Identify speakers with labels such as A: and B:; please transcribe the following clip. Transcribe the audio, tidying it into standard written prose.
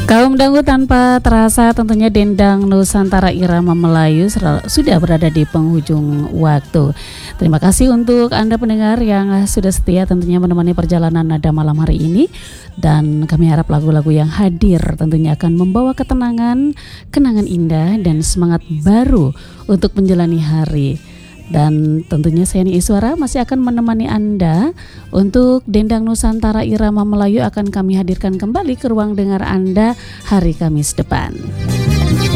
A: Kaum Dangdut tanpa terasa tentunya Dendang Nusantara Irama Melayu sudah berada di penghujung waktu. Terima kasih untuk Anda pendengar yang sudah setia tentunya menemani perjalanan nada malam hari ini. Dan kami harap lagu-lagu yang hadir tentunya akan membawa ketenangan, kenangan indah dan semangat baru untuk menjalani hari. Dan tentunya saya Ni Iswara masih akan menemani Anda untuk Dendang Nusantara Irama Melayu akan kami hadirkan kembali ke ruang dengar Anda hari Kamis depan.